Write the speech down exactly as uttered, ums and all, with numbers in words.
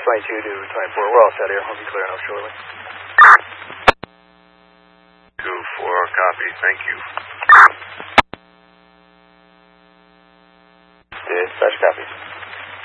twenty-two to twenty-four. We're all set here. We'll be clearing up shortly. two four, copy. Thank you. Dispatch, copy.